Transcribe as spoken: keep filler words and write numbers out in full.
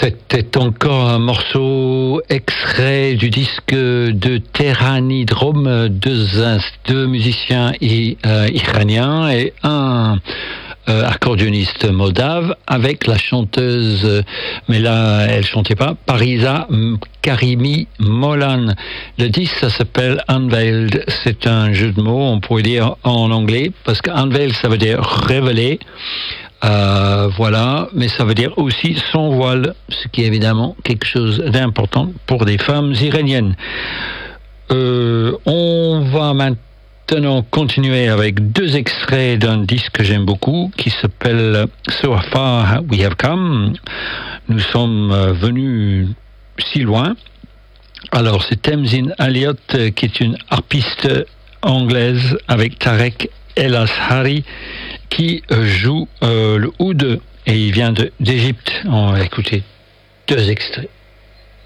C'était encore un morceau extrait du disque de Terranidrome, deux, deux musiciens i, euh, iraniens et un euh, accordéoniste moldave avec la chanteuse, euh, mais là elle chantait pas, Parisa Karimi Molan. Le disque ça s'appelle Unveiled, c'est un jeu de mots, on pourrait dire en anglais, parce que Unveiled ça veut dire révélé. Euh, voilà, mais ça veut dire aussi sans voile, ce qui est évidemment quelque chose d'important pour des femmes iraniennes. Euh, on va maintenant continuer avec deux extraits d'un disque que j'aime beaucoup, qui s'appelle So Far We Have Come. Nous sommes venus si loin. Alors c'est Tamzin Elliott qui est une harpiste anglaise avec Tarek El Ashari qui joue euh, le oud et il vient de, d'Égypte. On va écouter deux extraits.